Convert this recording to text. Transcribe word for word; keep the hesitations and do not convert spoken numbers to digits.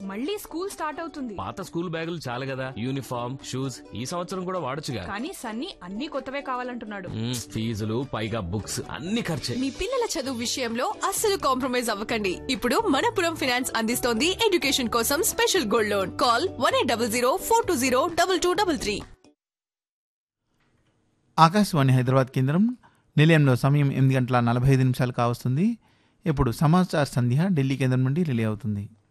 మళ్ళీ school start అవుతుంది. పాత స్కూల్ బ్యాగులు చాలు కదా, యూనిఫామ్ షూస్ ఈ సంవత్సరం కూడా వాడొచ్చుగా. కానీ సన్నీ అన్ని కొత్తవే కావాలంటున్నాడు. మ్మ్, ఫీజులు పైగా బుక్స్ అన్ని ఖర్చే. మీ పిల్లల చదువు విషయంలో అస్సలు కాంప్రమైజ్ అవ్వకండి. ఇప్పుడు మనపురం ఫైనాన్స్ అందిస్తోంది ఎడ్యుకేషన్ కోసం special gold loan. Call one eight double zero four two zero double two double three. Akashvani Hyderabad కేంద్రం నిలయంలో సమయం ఎనిమిది గంటల నలభై ఐదు నిమిషాలు కావస్తుంది. ఇప్పుడు సమాచార సంధ్య ఢిల్లీ కేంద్రం నుండి రిలే అవుతుంది.